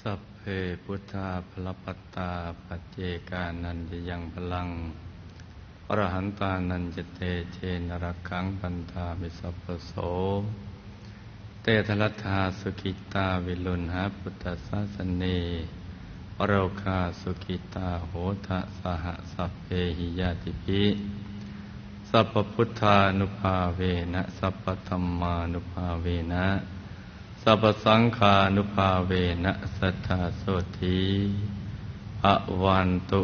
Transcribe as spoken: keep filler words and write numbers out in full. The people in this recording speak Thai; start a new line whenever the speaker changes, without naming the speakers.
สัพเพพุทธาภลปัตตาปัจเจกานันจะยังพลังอรหันตานันจะเตเชนรักขังปันธามิสัพพโสเตทลัทธาสุกิตาวิลุณหาพุทธศาสเนโรคาสุกิตาโหทะสหสัพเพหิยาติภิสัพพพุทธานุภาเวนะสัพพธัมมานุภาเวนะสัพพสังฆานุภาเวนะสัทธาโสธีภวันตุ